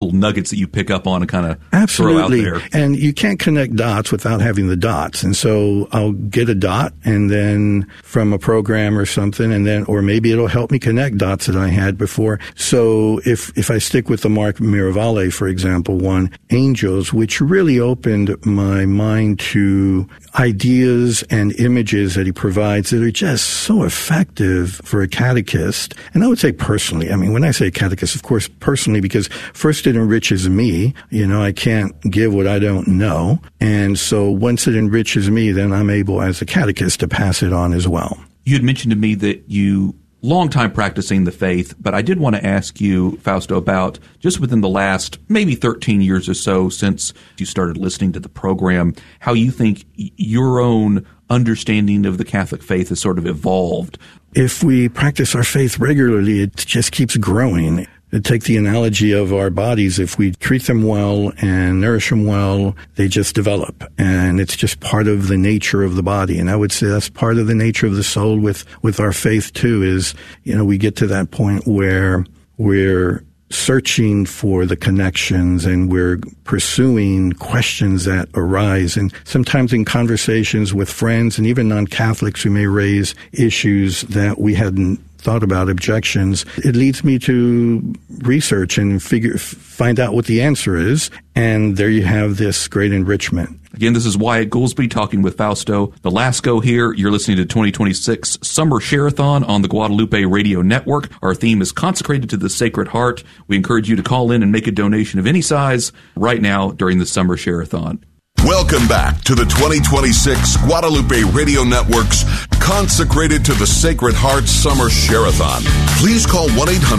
little nuggets that you pick up on and kind of Absolutely. throw out there. And you can't connect dots without having the dots. And so I'll get a dot and then from a program or something, and then, or maybe it'll help me connect dots that I had before. So if I stick with the Mark Miravalle, for example, one, Angels, which really opened my mind to ideas and images that he provides that are just so effective for a catechist. And I would say personally, I mean, when I say catechist, of course, personally, because first it enriches me. You know, I can't give what I don't know. And so once it enriches me, then I'm able as a catechist to pass it on as well. You had mentioned to me that you long time practicing the faith, but I did want to ask you, Fausto, about just within the last maybe 13 years or so since you started listening to the program, how you think your own understanding of the Catholic faith has sort of evolved. If we practice our faith regularly, it just keeps growing. To take the analogy of our bodies, if we treat them well and nourish them well, they just develop. And it's just part of the nature of the body. And I would say that's part of the nature of the soul with our faith too, is, you know, we get to that point where we're searching for the connections and we're pursuing questions that arise. And sometimes in conversations with friends and even non-Catholics who may raise issues that we hadn't thought about, objections, it leads me to research and find out what the answer is. And there you have this great enrichment. Again, this is Wyatt Goolsby talking with Fausto Velasco here. You're listening to 2026 Summer Share-a-thon on the Guadalupe Radio Network. Our theme is Consecrated to the Sacred Heart. We encourage you to call in and make a donation of any size right now during the Summer Share-a-thon. Welcome back to the 2026 Guadalupe Radio Network's Consecrated to the Sacred Heart Summer Share-a-thon. Please call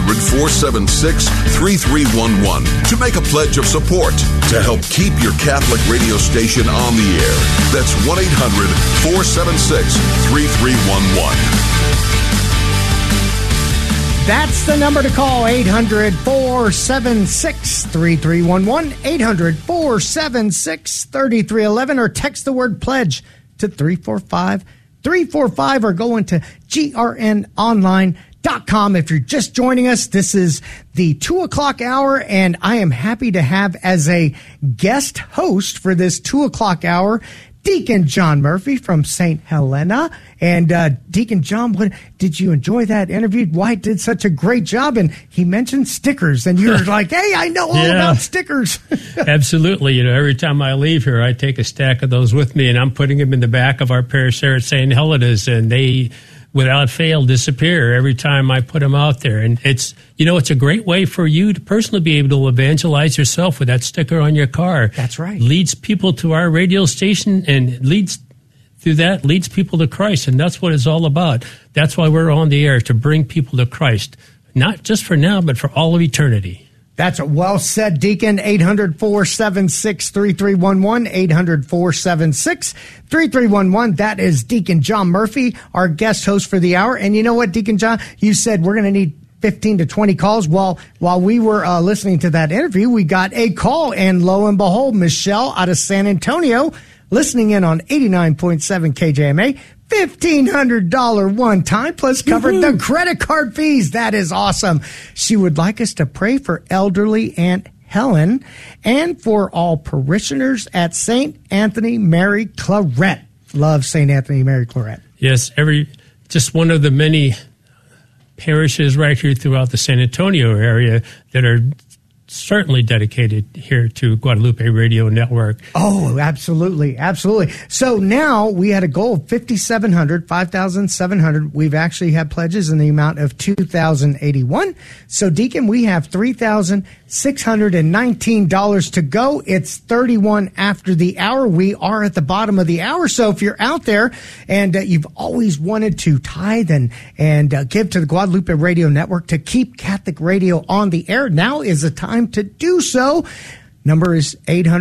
1-800-476-3311 to make a pledge of support to help keep your Catholic radio station on the air. That's 1-800-476-3311. That's the number to call, 800-476-3311, 800-476-3311, or text the word pledge to 345-345, or go into grnonline.com. If you're just joining us, this is the 2 o'clock hour, and I am happy to have as a guest host for this 2 o'clock hour, Deacon John Murphy from St. Helena. And Deacon John, did you enjoy that interview? Wyatt did such a great job, and he mentioned stickers, and you were like, hey, I know all about stickers. Absolutely. You know, every time I leave here, I take a stack of those with me, and I'm putting them in the back of our parish there at St. Helena's, and they, without fail, disappear every time I put them out there. And it's, you know, it's a great way for you to personally be able to evangelize yourself with that sticker on your car. That's right. Leads people to our radio station, and leads people to Christ. And that's what it's all about. That's why we're on the air, to bring people to Christ, not just for now, but for all of eternity. That's well said, Deacon. 800-476-3311, 800-476-3311. That is Deacon John Murphy, our guest host for the hour. And you know what, Deacon John, you said we're going to need 15 to 20 calls. Well, while we were listening to that interview, we got a call, and lo and behold, Michelle out of San Antonio, listening in on 89.7 KJMA, $1,500 one time, plus covered the credit card fees. That is awesome. She would like us to pray for elderly Aunt Helen and for all parishioners at St. Anthony Mary Claret. Love St. Anthony Mary Claret. Yes, just one of the many parishes right here throughout the San Antonio area that are certainly dedicated here to Guadalupe Radio Network. Oh, absolutely. Absolutely. So now we had a goal of 5,700, 5,700. We've actually had pledges in the amount of 2,081. So, Deacon, we have $3,619 to go. It's 31 after the hour. We are at the bottom of the hour. So if you're out there and you've always wanted to tithe and give to the Guadalupe Radio Network to keep Catholic radio on the air, now is the time to do so. Number is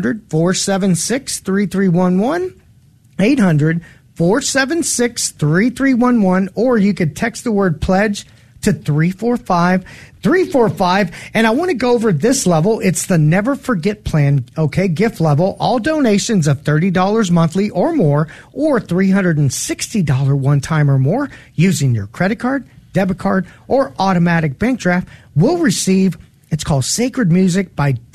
800-476-3311, 800-476-3311, or you could text the word pledge to 345-345. And I want to go over this level. It's the Never Forget plan, okay, gift level. All donations of $30 monthly or more, or $360 one time or more, using your credit card, debit card, or automatic bank draft, will receive, it's called Sacred Music by